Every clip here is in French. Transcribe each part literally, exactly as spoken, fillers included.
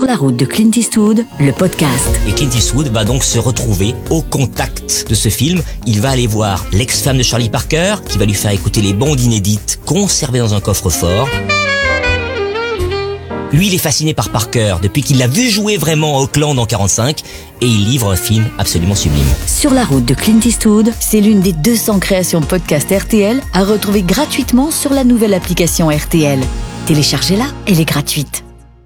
la route de Clint Eastwood, le podcast. Et Clint Eastwood va donc se retrouver au contact de ce film. Il va aller voir l'ex-femme de Charlie Parker, qui va lui faire écouter les bandes inédites conservées dans un coffre-fort. Lui, il est fasciné par Parker depuis qu'il l'a vu jouer vraiment à Auckland en quarante-cinq et il livre un film absolument sublime. Sur la route de Clint Eastwood, c'est l'une des deux cents créations podcast R T L à retrouver gratuitement sur la nouvelle application R T L. Téléchargez-la, elle est gratuite.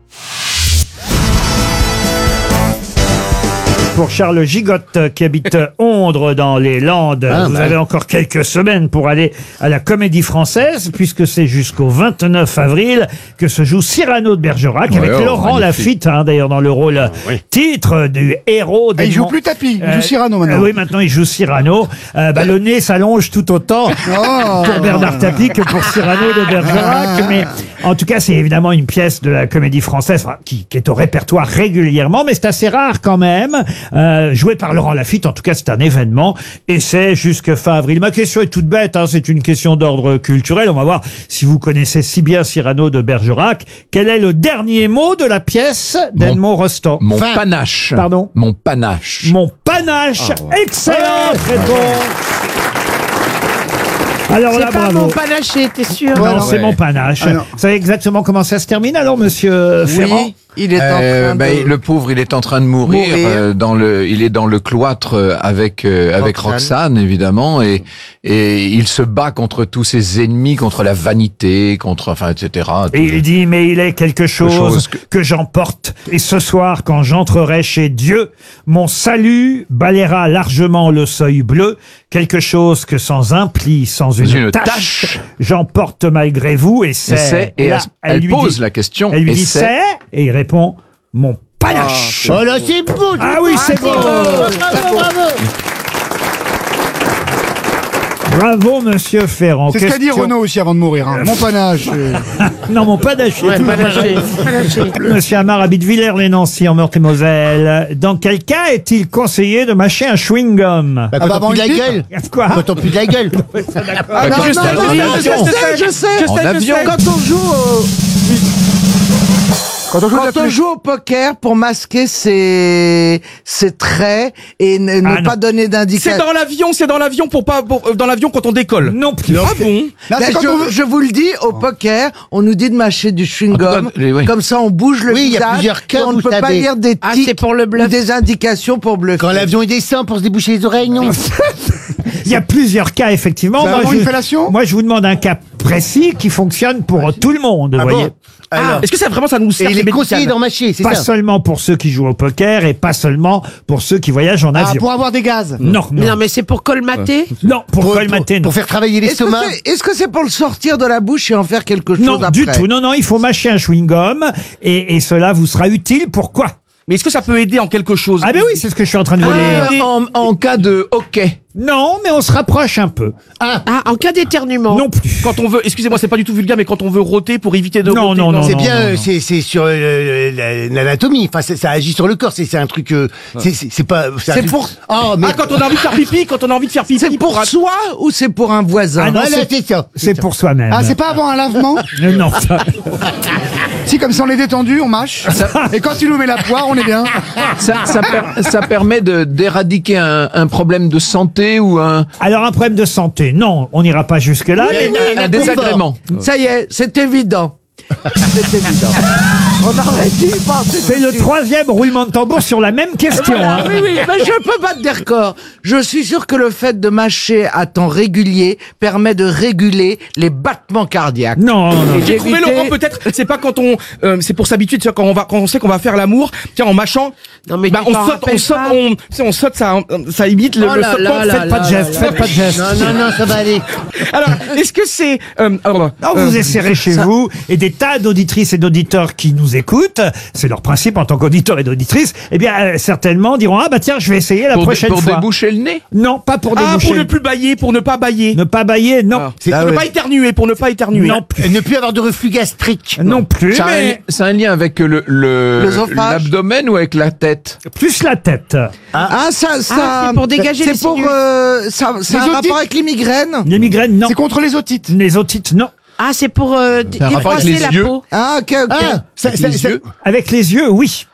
Pour Charles Gigotte qui habite Ondres dans les Landes, ah, vous bah. avez encore quelques semaines pour aller à la Comédie Française, puisque c'est jusqu'au vingt-neuf avril que se joue Cyrano de Bergerac, ouais, avec oh, Laurent Lafitte, hein, d'ailleurs dans le rôle ah, oui. titre du héros. Ah, il joue plus Tapi, il euh, joue Cyrano maintenant. Euh, oui, maintenant il joue Cyrano. Euh, bah, le nez s'allonge tout autant oh. pour Bernard Tapie que pour Cyrano de Bergerac, mais en tout cas c'est évidemment une pièce de la Comédie Française enfin, qui, qui est au répertoire régulièrement, mais c'est assez rare quand même. Euh, joué par Laurent Lafitte, en tout cas c'est un événement et c'est jusque fin avril. Ma question est toute bête, hein, c'est une question d'ordre culturel. On va voir si vous connaissez si bien Cyrano de Bergerac. Quel est le dernier mot de la pièce d'Edmond Rostand? Mon fin. panache. Pardon? Mon panache. Mon panache. Oh. Excellente oh. réponse. Alors c'est là, pas bravo. Mon panaché, t'es sûr? Non, non c'est ouais. mon panache. Ah, vous savez exactement comment ça se termine alors, monsieur oui. Ferrand? Il est en euh, train ben, de... le pauvre, il est en train de mourir. mourir. Euh, dans le, il est dans le cloître euh, avec euh, avec Roxane, évidemment, et et il se bat contre tous ses ennemis, contre la vanité, contre enfin, et cetera. Et il dit mais il est quelque chose, chose que, que j'emporte. Et ce soir, quand j'entrerai chez Dieu, mon salut balayera largement le seuil bleu. Quelque chose que sans un pli, sans une, une tache, tache, j'emporte malgré vous. Et c'est. Et, c'est, et là, elle, elle lui pose dit, la question. Elle lui et dit c'est. c'est. Et il répond mon panache. Oh là, c'est beau. Ah oui, c'est beau. Bravo, bravo. Bravo, monsieur Ferrand. C'est ce qu'a dit Renaud aussi avant de mourir. Hein. Mon panache. Euh... non, mon panache. Ouais, panaché. Monsieur Amar habite Villers-les-Nancy en Meurthe-et-Moselle. Dans quel cas est-il conseillé de mâcher un chewing-gum? Bah, quand ah, on pue de la gueule. Quoi? Quand on pue de la gueule. Ah, non, non, je sais, je sais, je sais, je sais. Quand on joue au... Quand on joue, Quand on joue au poker pour masquer ses, ses traits et ne, ah ne pas donner d'indication. C'est dans l'avion, c'est dans l'avion pour pas, pour, euh, dans l'avion quand on décolle. Non plus. Ah bon? Là, ben, je, on... je vous le dis, au poker, on nous dit de mâcher du chewing-gum. Ah, oui. Comme ça, on bouge le oui, visage. Il y a plusieurs cas. On ne peut pas lire des tics ah, c'est pour le bluff. ou des indications pour bluffer. Quand l'avion il descend pour se déboucher les oreilles, non? Il y a plusieurs cas, effectivement. Moi je, moi, je vous demande un cas précis qui fonctionne pour ah, tout le monde, ah vous voyez. Bon ah, est-ce que ça vraiment ça nous sert? Et il est conseillé d'en mâcher, c'est pas ça? Pas seulement pour ceux qui jouent au poker et pas seulement pour ceux qui voyagent en ah, avion. Pour avoir des gaz? Non, non. Non, mais c'est pour colmater? Non, pour, pour colmater, pour, non. Pour faire travailler l'estomac? Est-ce que c'est pour le sortir de la bouche et en faire quelque chose non, après? Non, du tout. Non, non, il faut mâcher un chewing-gum et, et cela vous sera utile. Pourquoi? Mais est-ce que ça peut aider en quelque chose? Ah ben oui, c'est ce que je suis en train de vous ah, dire. En, en cas de hockey. Non, mais on se rapproche un peu. Ah, ah en cas d'éternuement. Non plus. Quand on veut, excusez-moi, c'est pas du tout vulgaire, mais quand on veut rôter pour éviter de non, rôter. Non, non, c'est non. bien, c'est c'est sur euh, l'anatomie. Enfin, ça agit sur le corps. C'est c'est un truc. Euh, c'est c'est pas. C'est truc... pour. Oh, mais... Ah, quand on a envie de faire pipi, quand on a envie de faire pipi. C'est pour, pour soi ou c'est pour un voisin? Ah non, voilà, c'est ça. C'est pour soi-même. Ah, c'est pas avant un lavement? Non. Si, comme ça on est détendu, on mâche. Et quand il nous met la poire, on est bien. Ça, ça, per, ça permet de d'éradiquer un, un problème de santé ou un. Alors un problème de santé, non, on n'ira pas jusque là. Oui, mais un, un désagrément. Ça y est, c'est évident. C'est évident. On aurait dû penser. C'est le troisième roulement de tambour sur la même question. Voilà, hein. Oui, oui, mais je peux battre des records. Je suis sûr que le fait de mâcher à temps régulier permet de réguler les battements cardiaques. Non, non, non. J'ai trouvé Laurent, peut-être, c'est pas quand on, euh, c'est pour s'habituer, tu vois, quand on va, quand on sait qu'on va faire l'amour, tiens, en mâchant, non, mais bah, on saute, on saute, on, tu sais, on saute, ça, ça imite le, oh le sautement. Faites pas de geste, faites pas de geste. Non, non, non, ça va aller. Alors, est-ce que c'est, euh, alors, non, vous essayerez chez ça... vous, et des tas d'auditrices et d'auditeurs qui nous écoutent, c'est leur principe en tant qu'auditeurs et d'auditrices, eh bien, euh, certainement diront, ah bah tiens, je vais essayer la pour prochaine pour fois. Pour déboucher le nez? Non, pas pour ah, déboucher. pour ne plus bailler, pour ne pas bailler. Ne pas bailler, non. Ah. Pour ah, ne ouais. pas éternuer, pour ne pas éternuer. Non plus. Et ne plus avoir de reflux gastrique. Non, non plus, ça mais... C'est un lien avec le, le, l'abdomen ou avec la tête? Plus la tête. Ah, ah ça, ça... Ah, c'est pour dégager les C'est pour, euh, ça, c'est un rapport avec les migraines? Les migraines, non. C'est contre les otites. Les otites, non. Ah, c'est pour euh, défroisser la yeux. peau. Ah, ok, ok. Ah, ça, avec ça, les ça, yeux. Avec les yeux, oui.